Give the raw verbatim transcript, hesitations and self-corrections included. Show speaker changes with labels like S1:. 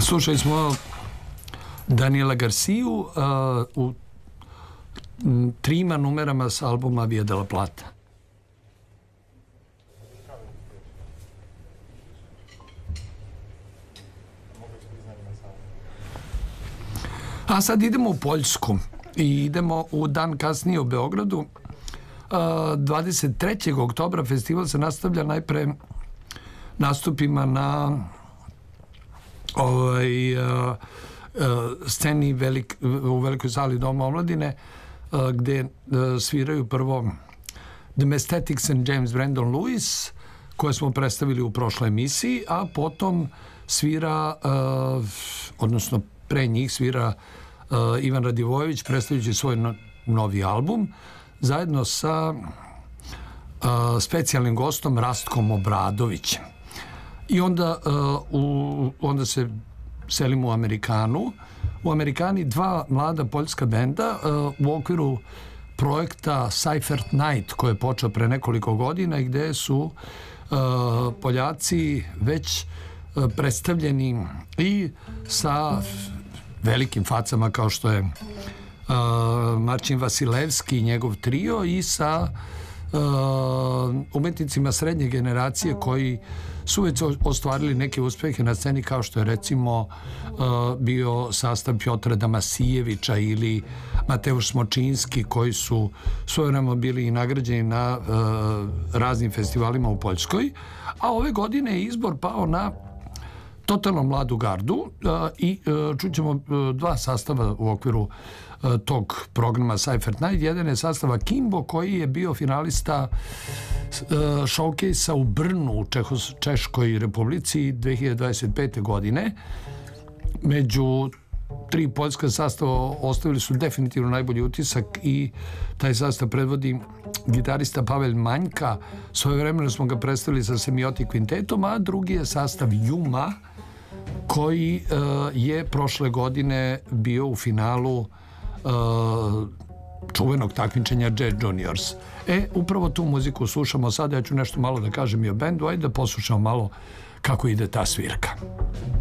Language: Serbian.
S1: Slušali smo Daniela Garciju uh, u m, trima numerama s albuma Via de la Plata. A sad idemo u Poljsku i idemo u dan kasnije u Beogradu. Uh, dvadeset trećeg oktobra festival se nastavlja najpre nastupima na ovaj, uh, uh, sceni velik, u velikoj sali Doma omladine, uh, gde uh, sviraju prvo The Mestetics and James Brandon Lewis, koje smo predstavili u prošloj emisiji, a potom svira, uh, odnosno pre njih svira uh, Ivan Radivojević, predstavljajući svoj no, novi album, zajedno sa uh, specijalnim gostom Rastkom Obradovićem. I onda, uh, u, onda se selimo u Amerikanu. U Amerikani dva mlada poljska benda uh, u okviru projekta Seifert Night, koji je počeo pre nekoliko godina i gde su uh, Poljaci već uh, predstavljeni i sa velikim facama kao što je uh, Marcin Vasilevski i njegov trio i sa uh, umetnicima srednje generacije koji su već ostvarili neke uspehe na sceni, kao što je recimo uh, bio sastav Pjotra Damasijevića ili Mateusz Smočinski, koji su svojevremeno bili i nagrađeni na uh, raznim festivalima u Poljskoj, a ove godine je izbor pao na totalno mladu gardu uh, i uh, čućemo uh, dva sastava u okviru uh, tog programa Seifert Night. Jedan je sastava Kimbo, koji je bio finalista uh, showcase-a u Brnu u Čehos, Češkoj republici dve hiljade dvadeset pete. godine. Među tri poljska sastava ostavili su definitivno najbolji utisak i taj sastav predvodi gitarista Pavel Manjka. Svojevremeno smo ga predstavili sa Semioti kvintetom, a drugi je sastav Juma, koji uh, je prošle godine bio u finalu uh, čuvenog takmičenja Jazz Juniors. E, upravo tu muziku slušamo sada. Ja ću nešto malo da kažem i o bendu, ajde da poslušamo malo kako ide ta svirka.